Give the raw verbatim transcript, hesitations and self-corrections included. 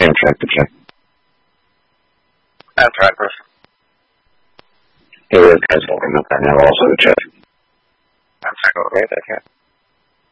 Amtrak to check. Amtrak, Chris. Hey, this guy's looking up there now also to check. Amtrak, okay, take care.